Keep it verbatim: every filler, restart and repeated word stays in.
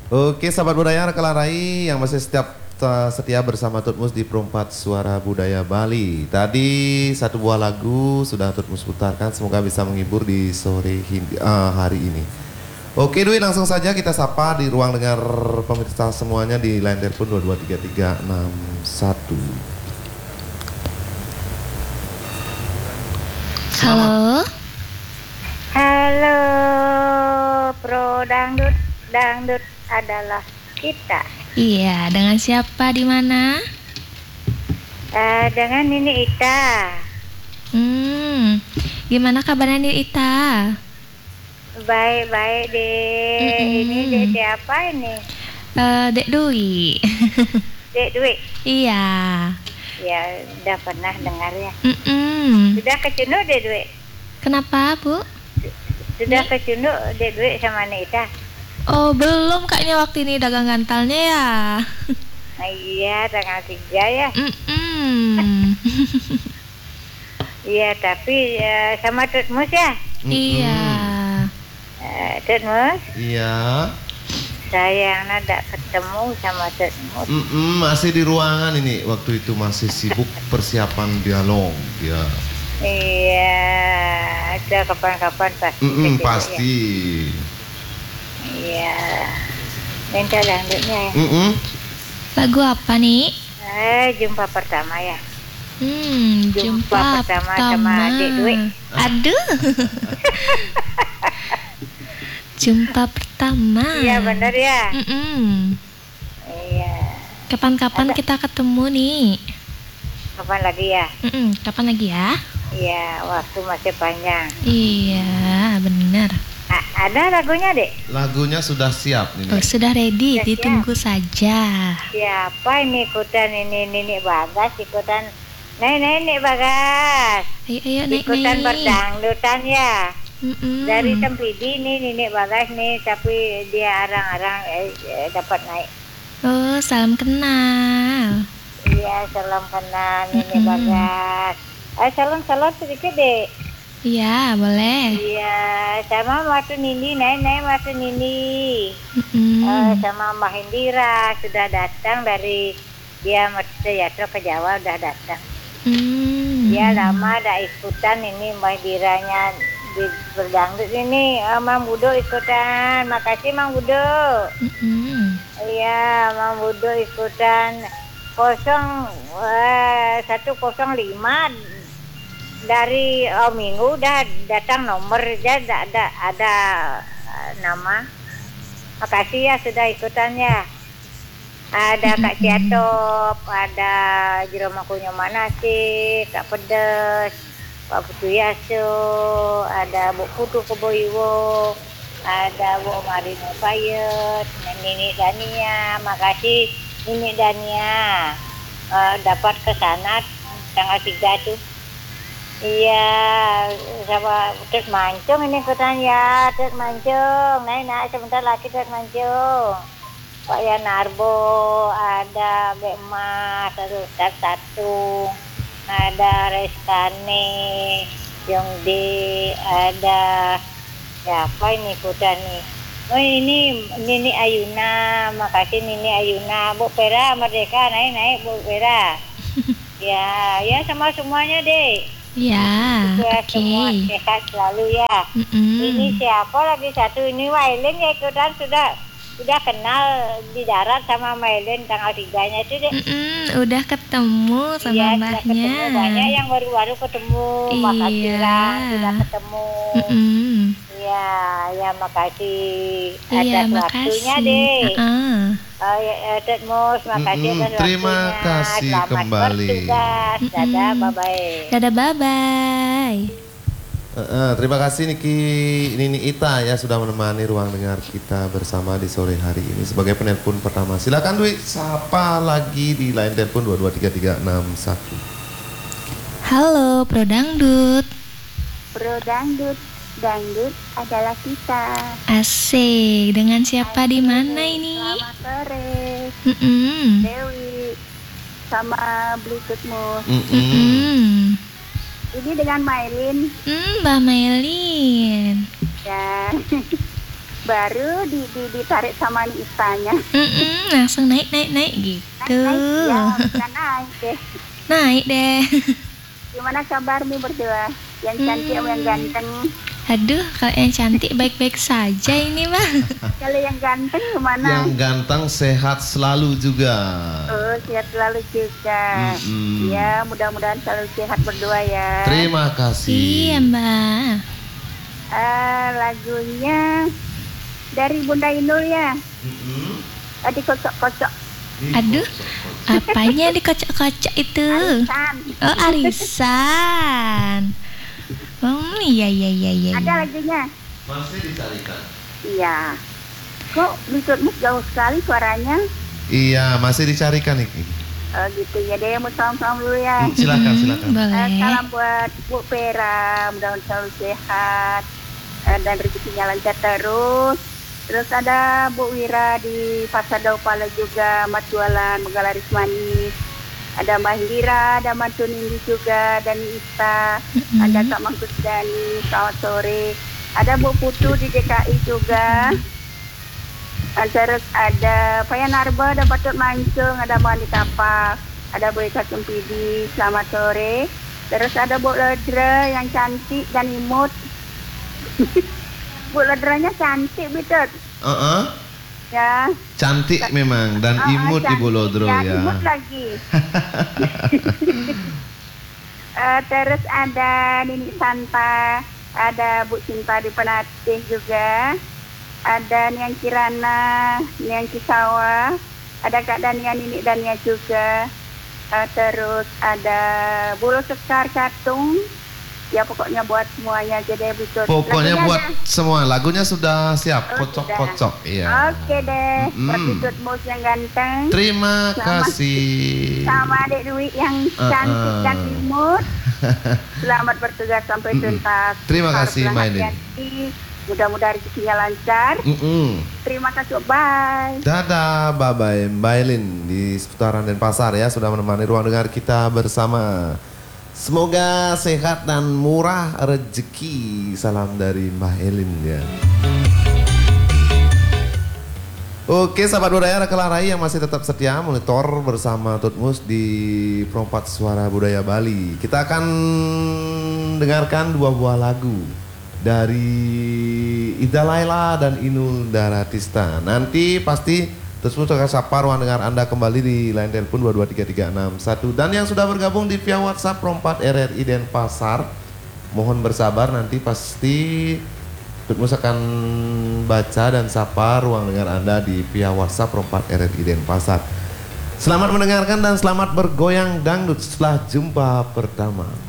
Oke, sahabat budaya Kelarai yang masih setiap uh, setia bersama Tutmus di Perempat Suara Budaya Bali. Tadi satu buah lagu sudah Tutmus putarkan, semoga bisa menghibur di sore hin- uh, hari ini. Oke Dwi, langsung saja kita sapa di ruang dengar pemirsa semuanya di line telepon dua dua tiga tiga enam satu. Halo. Halo, Pro Dangdut, Dangdut adalah kita. Iya, dengan siapa di mana? Uh, dengan Nini Ita. Hmm, gimana kabarnya Nini Ita? Baik-baik deh. Mm-mm. Ini dek siapa ini? Uh, Dek Dwi. Dek Dwi. Iya. Ya, udah pernah dengar ya. Mm-mm. Sudah kecunduk Dek Dwi? Kenapa Bu? Sudah kecunduk Dek Dwi sama Nita? Oh belum, kayaknya waktu ini dagang gantalnya ya. Nah, iya, tanggal tiga ya. Mm-mm. Iya, tapi uh, sama Tutmus ya? Iya. Uh, Tutmus? Iya. Sayang nada ketemu sama Tutmus. Mm-mm, masih di ruangan ini, waktu itu masih sibuk persiapan dialog ya. Iya, ada kapan-kapan pasti. Mm-mm, kecil pasti. Ya. Iya, minta dangdutnya ya. Mm-mm. Lagu apa nih? Eh, jumpa pertama ya. Hmm, Jumpa jumpa pertama pertama. sama Dek Dwi. Aduh. Jumpa pertama. Iya benar ya. Mm-mm. Iya. Kapan-kapan Ada. kita ketemu nih? Kapan lagi ya? Mm-mm, kapan lagi ya? Iya, waktu masih panjang. Iya, benar. A- ada lagunya dek? Lagunya sudah siap nih. Oh, sudah ready, Sudah ditunggu saja. Siapa ini ikutan ini Nini Bagas ikutan? Nih nih Nini Bagas. Ayo, ayo naik Ikutan naik. berdangdutan ya. Mm-mm. Dari Tempidi nih Nini Bagas nih, tapi dia arang-arang eh, eh, dapat naik. Oh, salam kenal. Iya, salam kenal Nini Mm-mm. Bagas. Eh, salam-salam sedikit deh. Iya, boleh. Iya, sama Matu Nini, Nenek Matu Nini. Mm-mm. Eh, sama Mbak Indira sudah datang dari dia Merta Yatro ke Jawa udah datang. Mm. Dia lama ada ikutan ini Mbak Indiranya di berdangdut ini. Oh, Mang Budo ikutan. Makasih Mang Budo. Mm-mm. Iya, Mang Budo ikutan kosong eh, satu kosong lima dari oh, minggu udah datang nomor aja ada ada, ada uh, nama. Makasih ya sudah ikutannya. Ada Kak Ciatop, ada Jeromakunya mana sih, Kak Pedes, Pak Putu Yaso, ada Bu Putu Keboiwo, ada Bu Marino Payet, Nini Dania. Makasih Nini Dania uh, dapat ke sana tanggal tiga tuh. Iya, sama Tet Mancung ini ikutan ya, Tet Mancung. Nah, nah sebentar lagi Tet Mancung. Pak Yanarbo, ada Mbak Mas, ada Ustaz Satu, ada Restane, Yongde, ada siapa ini ikutan nih? Oh ini Nini Ayuna, makasih Nini Ayuna. Bu Pera Merdeka, naik-naik Bu Pera. Ya, ya sama semuanya deh. Ya, Ya, oke. semua sehat selalu ya. Mm-mm. Ini siapa lagi satu ini Wailin ya ikutan sudah sudah kenal di darat sama Wailin tanggal tiganya itu deh. Mm-mm, udah ketemu sama Iya, sudah mbahnya. ketemu banyak yang baru-baru ketemu. Makasih Iya. lah sudah ketemu. Mm-mm. Iya, ya makasih Iya, atas makasih. waktunya deh. Uh-uh. Oh ya, eh, Tet Mus, makasih Mm-mm, atas terima waktunya. kasih Selamat kembali. bertugas. Dadah, Mm-mm. bye-bye. Dadah, bye-bye. Eh, eh, terima kasih Niki Nini Ita ya sudah menemani ruang dengar kita bersama di sore hari ini sebagai penelpon pertama. Silakan Dwi, sapa lagi di line telepon dua dua tiga tiga enam satu. Halo, Pro Dangdut. Pro Dangdut, Dangdut adalah kita. Asik, dengan siapa di mana ini? Selamat sore, Mm-mm. Dewi, sama Bluetoothmu. Mm-mm. Mm-mm. Ini dengan Mailin Hmm, Mbak Mailin. dan baru di, di, ditarik sama Nistanya. Mm-mm, langsung naik naik naik gitu. Naik, ya, bukan naik deh. Naik deh. Gimana kabar nih berdua? Yang cantik sama yang ganteng? Aduh, kalau yang cantik baik-baik saja ini mah. Kalau yang ganteng kemana? Yang ganteng sehat selalu juga. Oh, sehat selalu juga. Mm-mm. Ya, mudah-mudahan selalu sehat berdua ya. Terima kasih. Iya mbak. Eh, lagunya dari Bunda Inul ya. Mm-mm. Eh, dikocok-kocok. Aduh, apanya dikocok-kocok itu? Arisan. Oh arisan. Oh iya iya iya iya. Ada lagunya? Masih dicarikan. Iya. Kok Bututmu jauh sekali suaranya? Iya, masih dicarikan ini. Oh gitu ya deh, mau salam-salam dulu ya. Silakan, silakan. Eh, Boleh. salam buat Bu Pera, mudah-mudahan selalu sehat eh, dan rezekinya lancar terus. Terus ada Bu Wira di Pasar Daupala juga, Mat jualan Megalaris Manis. Ada Mbak Hindira, ada Mbak Tunindi juga, dan Ista, Mm-mm. ada Kak Mangkus Dani, selamat sore. Ada Bu Putu di D K I juga. Eh, Terus ada Paya Narba, ada Patut Mancung, ada Mbak Andi Tapak, ada Bu Eka Sumpidi, selamat sore. Terus ada Bu Ledra yang cantik dan imut. Bu Ledranya cantik, betul. Uh-uh. Ya. Cantik memang dan Oh, oh, imut cantik. Ibu Lodro Ya, ya. imut lagi. Eh, terus ada Nini Santa, ada Bu Cinta di Penatih juga, ada Niang Kirana, Niang Cisawa, ada Kak Dania, Nini Dania juga. Eh, terus ada Bulu Sekar Katung. Ya pokoknya buat semuanya aja deh betul. Pokoknya Lagunya buat ada. semua lagunya sudah siap, Oh, kocok-kocok. Iya. Oke deh, Mm-mm. Prostitut Mus yang ganteng. Terima Selamat. kasih. Sama adik Dwi yang Uh-uh. cantik dan imut. Selamat bertugas sampai Mm-mm. tuntas. Terima Harus kasih, Mailin. hati-hati. Mudah-mudahan rezekinya lancar. Mm-mm. Terima kasih, bye. Dadah, bye-bye Mbak Elin di seputaran Denpasar ya sudah menemani ruang dengar kita bersama. Semoga sehat dan murah rezeki. Salam dari Mbak Elin ya. Oke, sahabat budaya Kelarai yang masih tetap setia monitor bersama Tutmus di Perompat Suara Budaya Bali. Kita akan dengarkan dua buah lagu dari Ida Laila dan Inul Daratista. Nanti pasti Tutmus akan sapa ruang dengar Anda kembali di line telepon dua dua tiga tiga enam satu. Dan yang sudah bergabung di via WhatsApp Perompat R R I Denpasar, mohon bersabar nanti pasti Tutmus akan baca dan sapa ruang dengar Anda di via WhatsApp Perompat R R I Denpasar. Selamat mendengarkan dan selamat bergoyang dangdut setelah jumpa pertama.